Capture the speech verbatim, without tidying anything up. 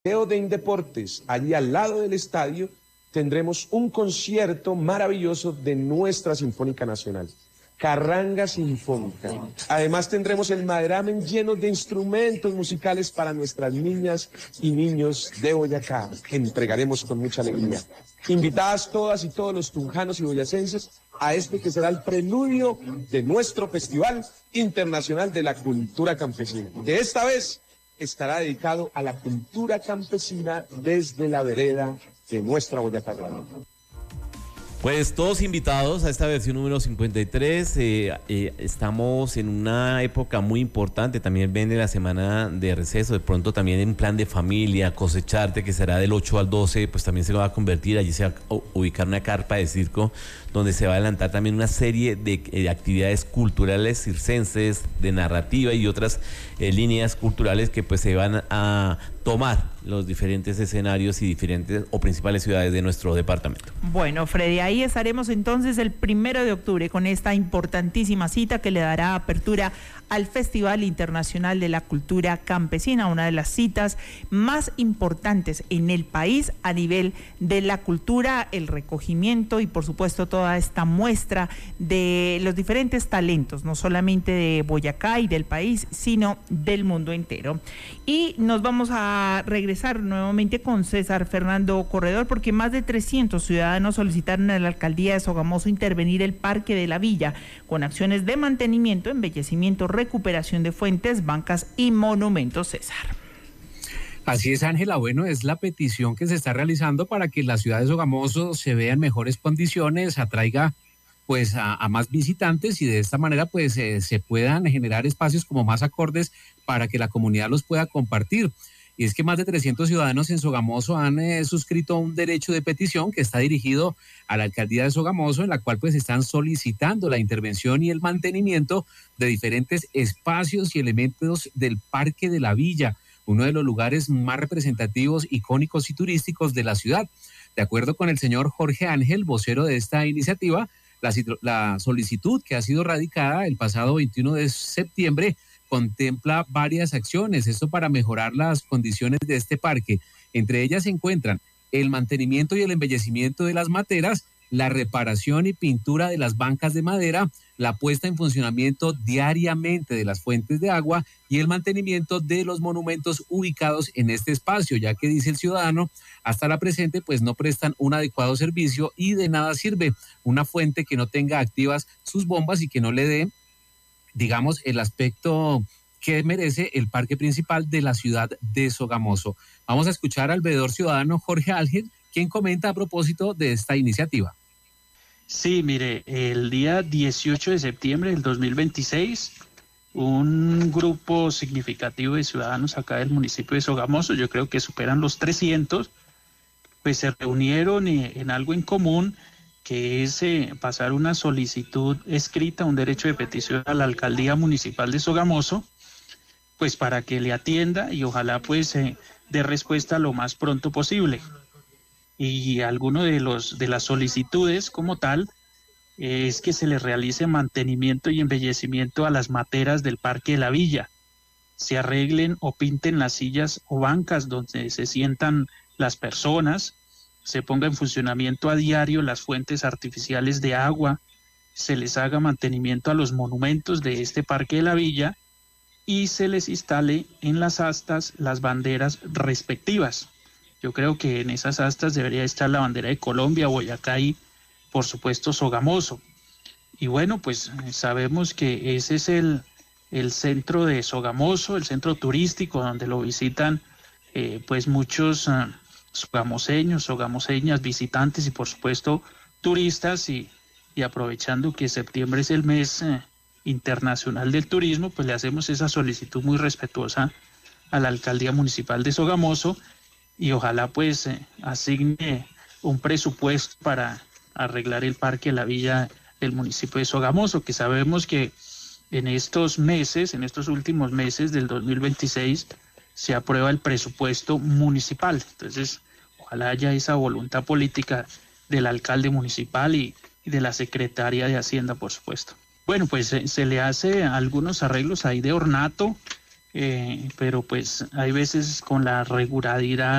de Indeportes, allí al lado del estadio, tendremos un concierto maravilloso de nuestra Sinfónica Nacional, Carranga Sinfónica. Además tendremos el maderamen lleno de instrumentos musicales para nuestras niñas y niños de Boyacá, que entregaremos con mucha alegría. Invitadas todas y todos los tunjanos y boyacenses a este que será el preludio de nuestro Festival Internacional de la Cultura Campesina, que esta vez estará dedicado a la cultura campesina desde la vereda de nuestra Boyacá Grande. Pues todos invitados a esta versión número cincuenta y tres, eh, eh, estamos en una época muy importante, también viene la semana de receso, de pronto también en plan de familia, cosecharte, que será del ocho al doce, pues también se va a convertir, allí se va a ubicar una carpa de circo, donde se va a adelantar también una serie de, de actividades culturales circenses, de narrativa y otras eh, líneas culturales que pues se van a tomar los diferentes escenarios y diferentes o principales ciudades de nuestro departamento. Bueno, Freddy, ahí estaremos entonces el primero de octubre con esta importantísima cita que le dará apertura al Festival Internacional de la Cultura Campesina, una de las citas más importantes en el país a nivel de la cultura, el recogimiento y por supuesto toda esta muestra de los diferentes talentos, no solamente de Boyacá y del país, sino del mundo entero. Y nos vamos a regresar nuevamente con César Fernando Corredor, porque más de trescientos ciudadanos solicitaron a la alcaldía de Sogamoso intervenir el Parque de la Villa con acciones de mantenimiento, embellecimiento, recuperación de fuentes, bancas y monumentos. César. Así es, Ángela. Bueno, es la petición que se está realizando para que la ciudad de Sogamoso se vea en mejores condiciones, atraiga pues a, a más visitantes y de esta manera pues eh, se puedan generar espacios como más acordes para que la comunidad los pueda compartir. Y es que más de trescientos ciudadanos en Sogamoso han eh, suscrito un derecho de petición que está dirigido a la alcaldía de Sogamoso, en la cual pues están solicitando la intervención y el mantenimiento de diferentes espacios y elementos del Parque de la Villa, uno de los lugares más representativos, icónicos y turísticos de la ciudad. De acuerdo con el señor Jorge Ángel, vocero de esta iniciativa, la, la solicitud que ha sido radicada el pasado veintiuno de septiembre contempla varias acciones, esto para mejorar las condiciones de este parque. Entre ellas se encuentran el mantenimiento y el embellecimiento de las materas, la reparación y pintura de las bancas de madera, la puesta en funcionamiento diariamente de las fuentes de agua y el mantenimiento de los monumentos ubicados en este espacio, ya que dice el ciudadano, hasta la presente pues no prestan un adecuado servicio y de nada sirve una fuente que no tenga activas sus bombas y que no le dé, digamos, el aspecto que merece el parque principal de la ciudad de Sogamoso. Vamos a escuchar al veedor ciudadano Jorge Ángel, quien comenta a propósito de esta iniciativa. Sí, mire, el día dieciocho de septiembre del dos mil veintiséis, un grupo significativo de ciudadanos acá del municipio de Sogamoso, yo creo que superan los trescientos, pues se reunieron en algo en común, que es eh, pasar una solicitud escrita, un derecho de petición a la alcaldía municipal de Sogamoso, pues para que le atienda y ojalá pues eh, dé respuesta lo más pronto posible. Y alguno de los de las solicitudes como tal eh, es que se le realice mantenimiento y embellecimiento a las materas del Parque de la Villa, se arreglen o pinten las sillas o bancas donde se sientan las personas, se ponga en funcionamiento a diario las fuentes artificiales de agua, se les haga mantenimiento a los monumentos de este Parque de la Villa y se les instale en las astas las banderas respectivas. Yo creo que en esas astas debería estar la bandera de Colombia, Boyacá y, por supuesto, Sogamoso. Y bueno, pues sabemos que ese es el, el centro de Sogamoso, el centro turístico donde lo visitan eh, pues muchos uh, sogamoseños, sogamoseñas, visitantes y, por supuesto, turistas. Y, y aprovechando que septiembre es el mes eh, internacional del turismo, pues le hacemos esa solicitud muy respetuosa a la alcaldía municipal de Sogamoso y ojalá pues eh, asigne un presupuesto para arreglar el Parque de la Villa del municipio de Sogamoso, que sabemos que en estos meses, en estos últimos meses del dos mil veintiséis, se aprueba el presupuesto municipal. Entonces, ojalá haya esa voluntad política del alcalde municipal y, y de la secretaria de Hacienda, por supuesto. Bueno, pues eh, se le hace algunos arreglos ahí de ornato, eh, pero pues hay veces con la regularidad